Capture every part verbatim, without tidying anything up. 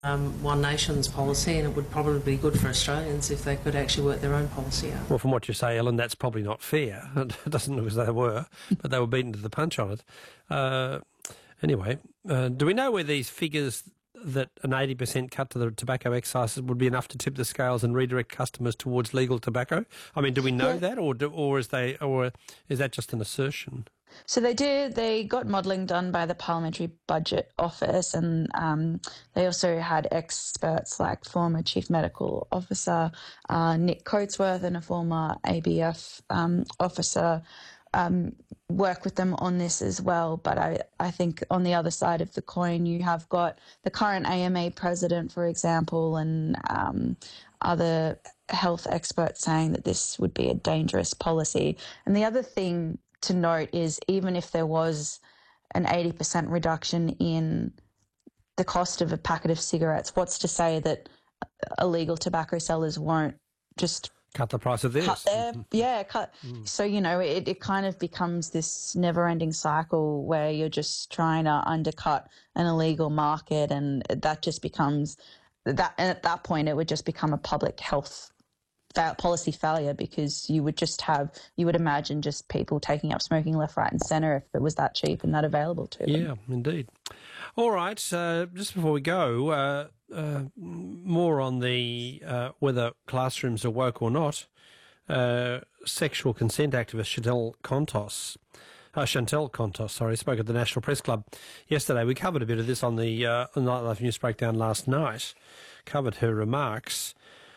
um, One Nation's policy, and it would probably be good for Australians if they could actually work their own policy out. Well, from what you say, Ellen, that's probably not fair. It doesn't look as though they were, but they were beaten to the punch on it. Uh, anyway, uh, do we know where these figures that an eighty percent cut to the tobacco excises would be enough to tip the scales and redirect customers towards legal tobacco? I mean, do we know yeah. that, or do, or is they or is that just an assertion? So they did. They got modelling done by the Parliamentary Budget Office, and um, they also had experts like former Chief Medical Officer uh, Nick Coatsworth and a former A B F um, officer um, work with them on this as well. But I, I think on the other side of the coin, you have got the current A M A president, for example, and um, other health experts saying that this would be a dangerous policy. And the other thing to note is even if there was an eighty percent reduction in the cost of a packet of cigarettes, what's to say that illegal tobacco sellers won't just cut the price of this? Cut their, yeah, cut. Mm. So, you know, it, it kind of becomes this never-ending cycle where you're just trying to undercut an illegal market, and that just becomes that. And at that point, it would just become a public health policy failure, because you would just have, you would imagine just people taking up smoking left, right and centre if it was that cheap and that available to them. Yeah, indeed. All right, uh, just before we go, uh, uh, more on the uh, whether classrooms are woke or not. Uh, sexual consent activist Chantal Contos, uh, Chantal Contos, sorry, spoke at the National Press Club yesterday. We covered a bit of this on the uh, Nightlife News Breakdown last night, covered her remarks.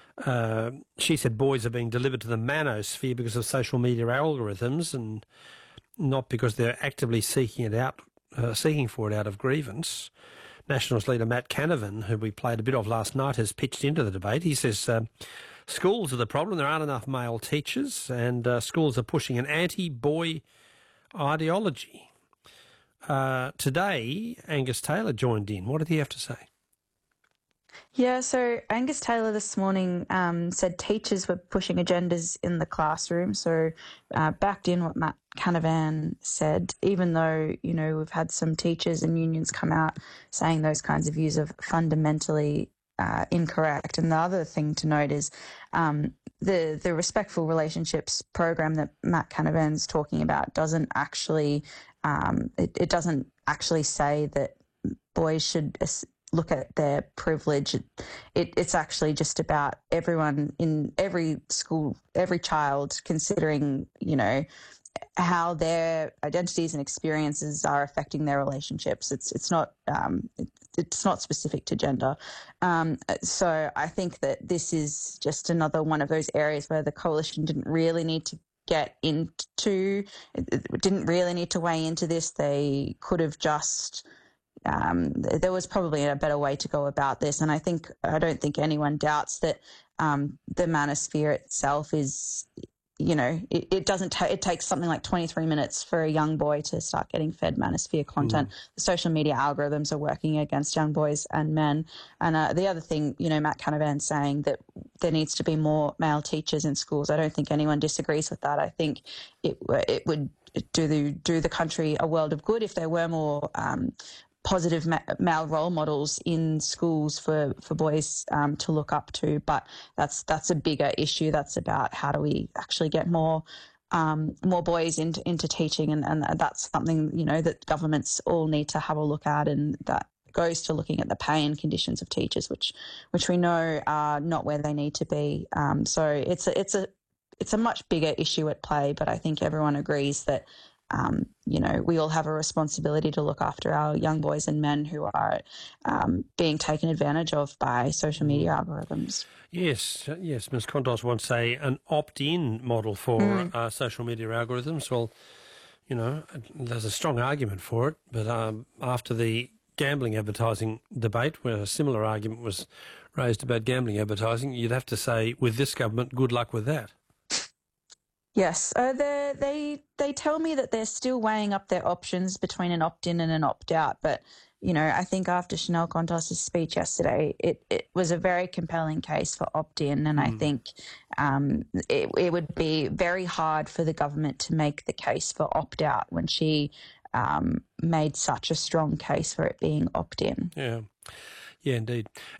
Uh, she said boys are being delivered to the manosphere because of social media algorithms and not because they're actively seeking it out, uh, seeking for it out of grievance. Nationals leader Matt Canavan, who we played a bit of last night, has pitched into the debate. He says uh, schools are the problem. There aren't enough male teachers, and uh, schools are pushing an anti-boy ideology. Uh, today, Angus Taylor joined in. What did he have to say? Yeah, so Angus Taylor this morning um, said teachers were pushing agendas in the classroom. So uh, backed in what Matt Canavan said, even though, you know, we've had some teachers and unions come out saying those kinds of views are fundamentally uh, incorrect. And the other thing to note is um, the, the Respectful Relationships program that Matt Canavan's talking about doesn't actually, um, it, it doesn't actually say that boys should look at their privilege. It, it, it's actually just about everyone in every school, every child, considering, you know, how their identities and experiences are affecting their relationships. It's it's not um, it, it's not specific to gender. Um, so I think that this is just another one of those areas where the coalition didn't really need to get into, it didn't really need to weigh into this. They could have just. Um, there was probably a better way to go about this, and I think I don't think anyone doubts that um, the manosphere itself is, you know, it, it doesn't ta- it takes something like twenty-three minutes for a young boy to start getting fed manosphere content. Mm. The social media algorithms are working against young boys and men. And uh, the other thing, you know, Matt Canavan saying that there needs to be more male teachers in schools. I don't think anyone disagrees with that. I think it it would do the do the country a world of good if there were more Um, positive ma- male role models in schools for, for boys um, to look up to. But that's that's a bigger issue. That's about how do we actually get more um, more boys into into teaching, and, and that's something, you know, that governments all need to have a look at, and that goes to looking at the pay and conditions of teachers, which which we know are not where they need to be. Um, so it's a, it's a it's a much bigger issue at play, but I think everyone agrees that Um, you know, we all have a responsibility to look after our young boys and men who are um, being taken advantage of by social media algorithms. Yes, yes. Miz Contos wants a an opt-in model for mm. uh, social media algorithms. Well, you know, there's a strong argument for it, but um, after the gambling advertising debate, where a similar argument was raised about gambling advertising, you'd have to say, with this government, good luck with that. Yes, uh, they they tell me that they're still weighing up their options between an opt-in and an opt-out. But, you know, I think after Chantal Contos' speech yesterday, it, it was a very compelling case for opt-in. And mm. I think um, it, it would be very hard for the government to make the case for opt-out when she um, made such a strong case for it being opt-in. Yeah. Yeah, indeed.